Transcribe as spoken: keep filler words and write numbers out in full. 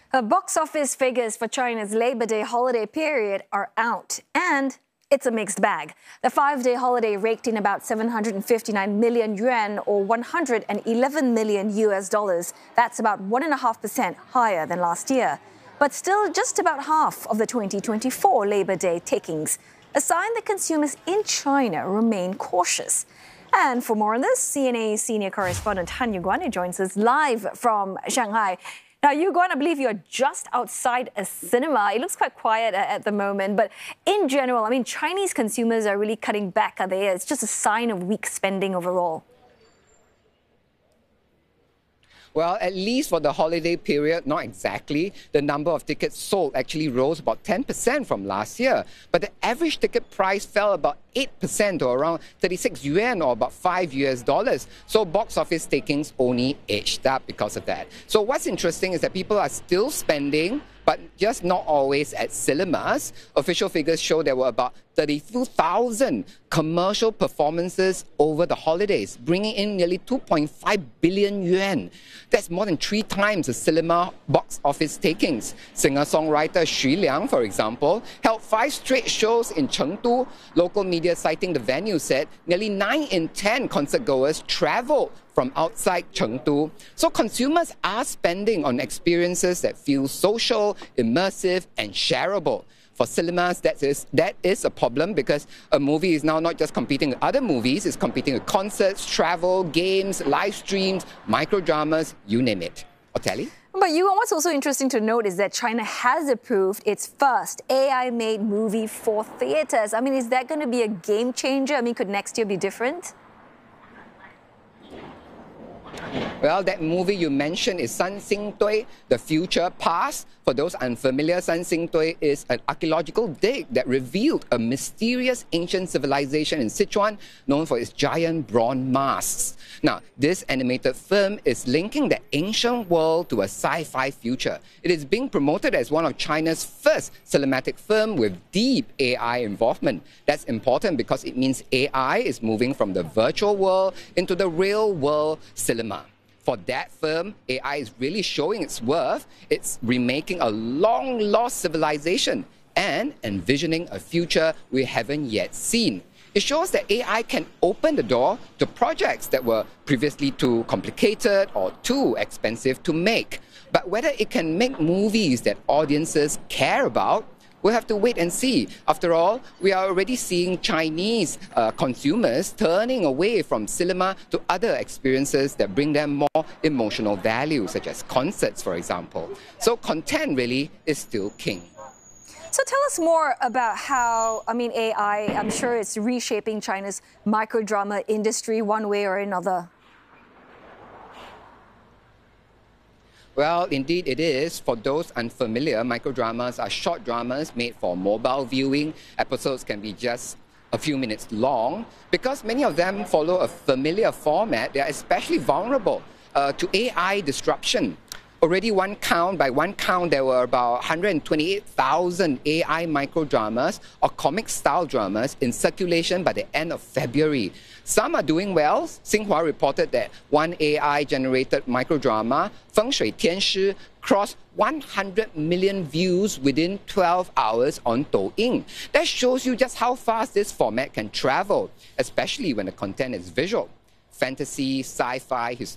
Uh, box office figures for China's Labor Day holiday period are out, and it's a mixed bag. The five-day holiday raked in about seven hundred fifty-nine million yuan, or one hundred eleven million U S dollars. That's about one point five percent higher than last year, but still just about half of the twenty twenty-four Labor Day takings, a sign that consumers in China remain cautious. And for more on this, C N A senior correspondent Han Yuguan joins us live from Shanghai. Now, Yuguan, I believe you're just outside a cinema. It looks quite quiet at the moment, but in general, I mean, Chinese consumers are really cutting back, are they? It's just a sign of weak spending overall. Well, at least for the holiday period, not exactly. The number of tickets sold actually rose about ten percent from last year. But the average ticket price fell about eight percent to around thirty-six yuan, or about five U S dollars. So box office takings only edged up because of that. So what's interesting is that people are still spending, but just not always at cinemas. Official figures show there were about thirty-two thousand commercial performances over the holidays, bringing in nearly two point five billion yuan. That's more than three times the cinema box office takings. Singer-songwriter Xu Liang, for example, held five straight shows in Chengdu. Local media citing the venue said nearly nine in ten concertgoers traveled from outside Chengdu. So consumers are spending on experiences that feel social, immersive, and shareable. For cinemas, that is, that is a problem, because a movie is now not just competing with other movies, it's competing with concerts, travel, games, live streams, microdramas, you name it. Oteli? But you, what's also interesting to note is that China has approved its first A I-made movie for theatres. I mean, is that going to be a game changer? I mean, could next year be different? Well, that movie you mentioned is San Xing Dui, The Future Past. For those unfamiliar, San Xing Dui is an archaeological dig that revealed a mysterious ancient civilization in Sichuan known for its giant bronze masks. Now, this animated film is linking the ancient world to a sci-fi future. It is being promoted as one of China's first cinematic film with deep A I involvement. That's important because it means A I is moving from the virtual world into the real world cinema. For that film, A I is really showing its worth. It's remaking a long-lost civilization and envisioning a future we haven't yet seen. It shows that A I can open the door to projects that were previously too complicated or too expensive to make. But whether it can make movies that audiences care about, we'll have to wait and see. After all, we are already seeing Chinese uh, consumers turning away from cinema to other experiences that bring them more emotional value, such as concerts, for example. So content really is still king. So tell us more about how, I mean, A I, I'm sure it's reshaping China's microdrama industry one way or another. Well, indeed it is. For those unfamiliar, microdramas are short dramas made for mobile viewing. Episodes can be just a few minutes long. Because many of them follow a familiar format, they are especially vulnerable uh, to A I disruption. Already one count, by one count, there were about one hundred twenty-eight thousand A I microdramas or comic-style dramas in circulation by the end of February. Some are doing well. Xinhua reported that one A I-generated microdrama, Feng Shui Tian Shi, crossed one hundred million views within twelve hours on Douyin. That shows you just how fast this format can travel, especially when the content is visual. Fantasy, sci-fi, historical